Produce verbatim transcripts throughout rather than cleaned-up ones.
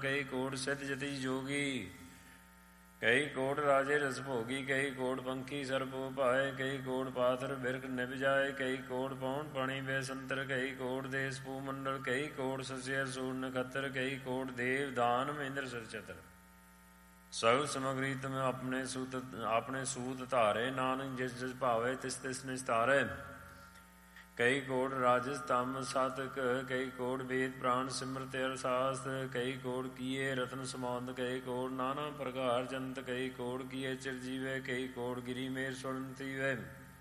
ਕਈ ਕੋਟ ਸਿੱਧ ਜਤੀ ਜੋਗੀ। ਕਈ ਕੋਟ ਰਾਜੇ ਰਸ ਭੋਗੀ, ਕਈ ਕੋਟ ਪੰਖੀ ਸਰਪੋ ਭਾਏ, ਕਈ ਕੋਟ ਪਾਥਰ ਬਿਰਖ ਨਿਭ ਜਾਏ, ਕਈ ਕੋਟ ਪੌਣ ਪਾਣੀ ਬੇਸੰਤਰ, ਕਈ ਕੋਟ ਦੇਸ ਭੂ ਮੰਡਲ, ਕਈ ਕੋਟ ਸਸਿਆ ਸੂਰ ਨਖੱਤਰ, ਕਈ ਕੋਟ ਦੇਵ ਦਾਨ ਮਹਿੰਦਰ ਸਰਚਤਰ। ਸਭ ਸਮਗਰੀ ਤੁਮ ਆਪਣੇ ਸੂਤ ਆਪਣੇ ਸੂਤ ਧਾਰੇ, ਨਾਨਕ ਜਿਸ ਜਿਸ ਭਾਵੇ ਤਿਸ ਤਿਸ ਨਿਸਤਾਰੇ। ਕਈ ਕੋਟ ਰਾਜਸ ਤਮ ਸਾਤਕ, ਕਈ ਕੋਟ ਵੇਦ ਪ੍ਰਾਣ ਸਿਮਰਤ ਅਰਸਾਸਤ, ਕਈ ਕੋਟ ਕੀਏ ਰਤਨ ਸਮੌਂਦ, ਕਈ ਕੋਟ ਨਾਨਾ ਪ੍ਰਕਾਰ ਜੰਤ, ਕਈ ਕੋਟ ਕੀਏ ਚਿਰਜੀਵੇ, ਕਈ ਕੋਟ ਗਿਰੀ ਮੇਰ ਸੁਣਤੀ ਵੇ।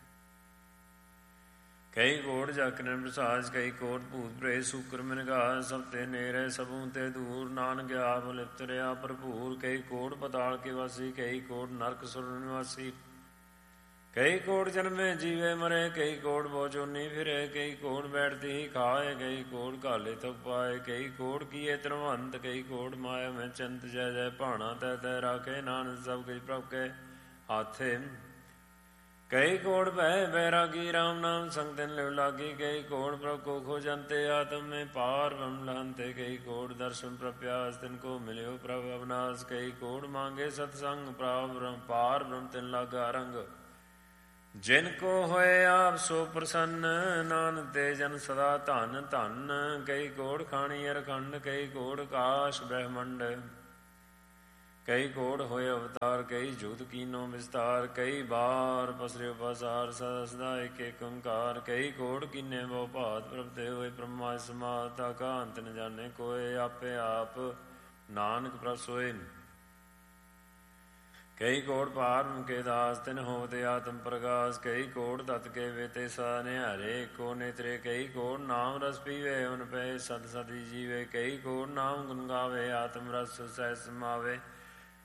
ਕਈ ਕੋਟ ਜਕ ਨਿਰਸਾਜ, ਕਈ ਕੋਟ ਭੂਤ ਪ੍ਰੇਤ ਸੂਕਰ ਮਿਨਗਾ, ਸਭ ਤੇ ਨੇਰੇ ਸਭੂ ਤੇ ਦੂਰ, ਨਾਨਕ ਆਪ ਲਿਪਤ ਰਿਹਾ ਭਰਪੂਰ। ਕਈ ਕੋਟ ਪਤਾਲ ਕੇ ਵਾਸੀ, ਕਈ ਕੋਟ ਨਰਕ ਸੁਰ ਨਿਵਾਸੀ, ਕਈ ਕੋਟ ਜਨਮੇ ਜੀਵੇ ਮਰੇ, ਕਈ ਕੋਟ ਬੋਚੋਨੀ ਫਿਰੇ, ਕਈ ਕੋਟ ਬੈਠਤੀ ਹੀ ਖਾਏ, ਕਈ ਕੋਟ ਘਾਲੇ ਤਕ ਪਾਏ, ਕਈ ਕੋਟ ਕੀਏ ਧਰਵੰਤ, ਕਈ ਕੋਟ ਮਾਇਆ ਮੈਂ ਚੰਤ ਜੈ ਜੈ ਭਾਣਾ ਤੈ ਤੈ ਰਾਖੇ, ਨਾਨਕ ਸਭ ਕੁਝ ਪ੍ਰਭ ਕੇ ਹਾਥੇ। ਕਈ ਕੋਟ ਭੈ ਬੈਰਾਗੀ, ਰਾਮ ਨਾਮ ਸੰਗ ਤਿਨ ਲਿਵ ਲਾਗੀ, ਕਈ ਕੋਟ ਪ੍ਰਭ ਕੋ ਖੋ ਜੰਤੇ, ਆਤਮ ਮੈਂ ਪਾਰ ਬ੍ਰਹਮ ਲਹੰਤੇ, ਕਈ ਕੋਟ ਦਰਸ਼ਨ ਪ੍ਰਭ ਪਿਆਸ, ਤਿਨ ਕੋ ਮਿਲਿਓ ਪ੍ਰਭ ਅਵਨਾਸ਼, ਕਈ ਕੋਟ ਮਾਂਗੇ ਸਤਸੰਗ, ਪ੍ਰਭ ਪਾਰ ਬ੍ਰਹਮ ਤਿਨ ਲਾਗਾ ਰੰਗ। ਜਿਨ ਕੋ ਹੋਏ ਆਪ ਸੋ ਪ੍ਰਸੰਨ, ਨਾਨਕ ਤੇ ਜਨ ਸਦਾ ਧਨ ਧਨ। ਕਈ ਕੋਟ ਖਾਣੀ ਅਰਖੰਡ, ਕਈ ਕੋਟ ਆਕਾਸ਼ ਬ੍ਰਹਮੰਡ, ਕਈ ਕੋਟ ਹੋਏ ਅਵਤਾਰ, ਕਈ ਜੁਗਤ ਕੀਨੋ ਵਿਸਤਾਰ, ਕਈ ਬਾਰ ਪਸਰਿਓ ਪਸਾਰ, ਸਦਾ ਸਦਾ ਏਕ ਏਕ ਓੰਕਾਰ। ਕਈ ਕੋਟ ਕੀਨੇ ਬਹੁ ਭਾਤ, ਪ੍ਰਭ ਤੇ ਹੋਏ ਬ੍ਰਹਮਾ ਸਮਾਤ, ਤਾ ਕਾ ਅੰਤ ਨ ਜਾਣੇ ਕੋਇ, ਆਪੇ ਆਪ ਨਾਨਕ ਪ੍ਰਭ ਸੋਏ। ਕਈ ਕੋਟ ਪਾਰ ਮੁਕੇ ਦਾਸ, ਤਿਨ ਹੋਵਤੇ ਆਤਮ ਪ੍ਰਗਾਸ, ਕਈ ਕੋਟ ਤਤ ਕੇ ਵੇਤੇ ਸਦਾ ਨਿਹਾਰੇ, ਕੋ ਨੇਤਰੇ, ਕਈ ਕੋਟ ਨਾਮ ਰਸ ਪੀਵੇ, ਉਨ ਪਏ ਸਦ ਸਦੀ ਜੀਵੇ, ਕਈ ਕੋਟ ਨਾਮ ਗੁਣ ਗਾਵੇ, ਆਤਮ ਰਸ ਸਹਿ ਸਮਾਵੇ,